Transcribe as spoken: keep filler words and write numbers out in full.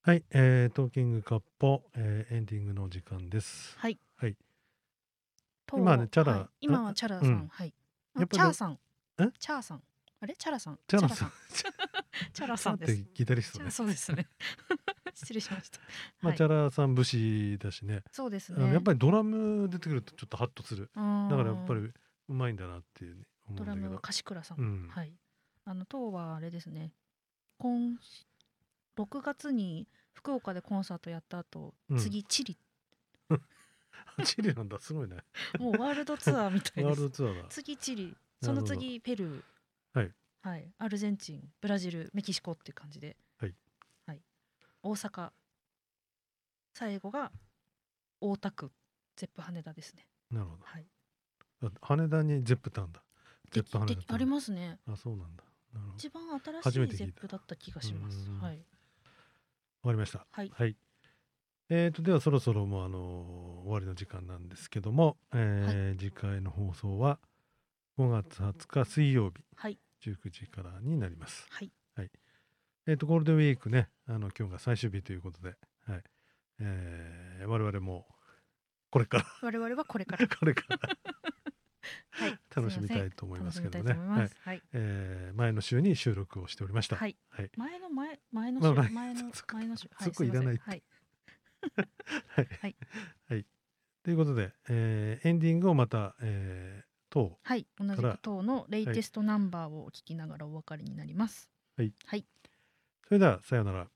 はい、えー、トーキングカッポ、えーエンディングの時間です。 はい。 はい。今ね、 と、 チャラ、 はい。今はチャラさん、 うん。 はい。あ、 やっぱりろ、 チャーさん。 えチャーさん。あれチャラさん。 チャラさん、 チャラさん。チャラチャラってさんです。 ギタリストチャラ、 ね。 そうですね。失礼しました。 まあ、 はい。 チャラさん節だしね。 そうですあの、やっね。 ぱりドラム出てくるとちょっとハッとする。 うーだからやっぱりん。 うまいんだなっていうね思ドラム、 うんだけど。 柏倉さん。 うん。 はい。あの、当はあれですね。今、ろくがつに福岡でコンサートやった後、 うん。 次、チリ。 チリなんだ、すごいね。 もうワールドツアーみたいワールドです。 ツアーだ。 次、チリ。そのなるほど。 次、ペルー。 はい。 はい。アルゼンチン、ブラジル、メキシコっていう感じで。 はい。 はい。大阪。最後が大田区ゼップ羽田ですね。 なるほど。 はい。 あ、羽田にゼップってあんだ。ゼでップきできあり羽田ってあんだ。 ますね。 あ、そうなんだ。なるほど。 一番初新しいめて聞いた。 ゼップだった気がうーします。はん。 い。 わかりました。 はい。 はい。えーと、ではそろそろもうあの終わりの時間なんですけども、 はい。 えー次回の放送はごがつはつか水曜日はい。 じゅうくじからになります。 はい。 はい。えーと、ゴールデンウィークね、あの今日が最終日ということで、はい。えー我々もこれから我々はこれから。 これからはい。す楽しみいません。 たいと思いま楽しみたいすけどもね。はい。 と思います。はい。 えー前の週に収録をしておりました。 はい。 はい。 前の前、前のまあ、 週、 来前の、 そこ前の週。はい。 そこすいません。 いらないって。 はい。 はい。 はい。 はい。ということで、えーエンディングをまた、えー、当はい。同から、 じく当のレイはい。 テストナンバーを聞きながらお別れになります。 はい。 はい。 それでは、さようなら。